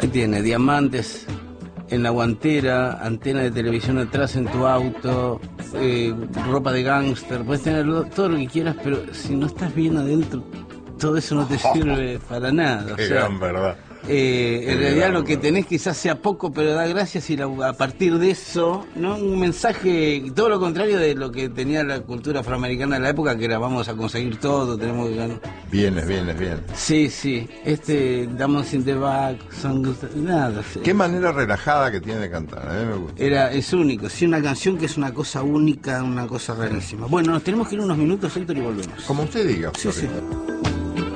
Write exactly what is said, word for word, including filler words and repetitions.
¿Qué tiene? Diamantes en la guantera, antena de televisión atrás en tu auto, eh, ropa de gángster, puedes tener todo lo que quieras, pero si no estás bien adentro, todo eso no te sirve para nada. Qué o sea, gran verdad. Eh, en Qué realidad gran lo que verdad. tenés quizás sea poco, pero da gracias y la, a partir de eso, ¿no? Un mensaje, todo lo contrario de lo que tenía la cultura afroamericana de la época, que era vamos a conseguir todo, tenemos que ganar. Bienes, bienes, bienes. Sí, sí, este Diamonds in the Back, son, nada. Qué manera relajada que tiene de cantar, a mí me gusta. Era, es único, sí, una canción que es una cosa única, una cosa rarísima. Bueno, nos tenemos que ir unos minutos, Héctor, y volvemos. Como usted diga, Sí, Florita. sí.